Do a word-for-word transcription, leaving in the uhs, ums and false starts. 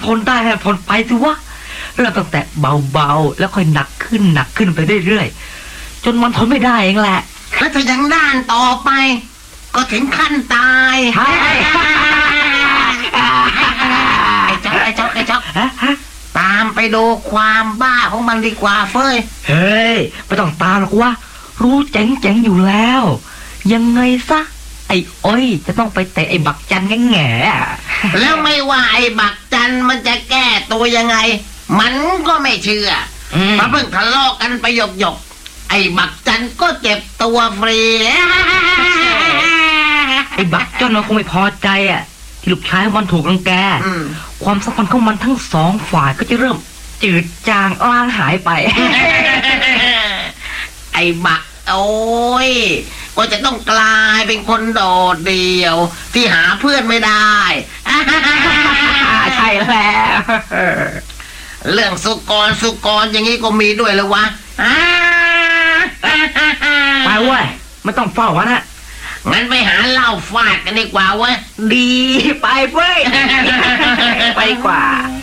ทนได้ให้ทนไปสิวะเริ่มตั้งแต่เบาๆแล้วค่อยหนักขึ้นหนักขึ้นไปเรื่อยๆจนมันทนไม่ได้เองแหละแล้วถ้ายังด้านต่อไปก็ถึงขั้นตายใช่ไอ้เจ้าไอ้เจ้าไอ้เจ้าตามไปดูความบ้าของมันดีกว่าเฟ้ยเฮ้ยไม่ต้องตามหรอกวะรู้เจ๋งๆอยู่แล้วยังไงซะไอ้อ้อยจะต้องไปเตะไอ้บักจันแง่ๆแล้วไม่ว่าไอ้บักจันมันจะแก้ตัวยังไงมันก็ไม่เชื่อมาเพิ่งทะเลาะกันไปหยกหยกไอ้บักจันก็เจ็บตัวฟรีไอ้บักจันมันคงไม่พอใจอ่ะที่ลูกชายมันถูกรังแกความสัมพันธ์ของมันทั้งสองฝ่ายก็จะเริ่มจืดจางล้างหายไปไอ้บักโอ้ยก็จะต้องกลายเป็นคนโดดเดี่ยวที่หาเพื่อนไม่ได้ใช่แล้วเรื่องสุกรสุกรอย่างนี้ก็มีด้วยเลยวะไปเว้ยไม่ต้องเฝ้าวะนะงั้นไปหาเหล้าฟาดกันดีกว่าเว้ยดีไปเว้ยไปกว่า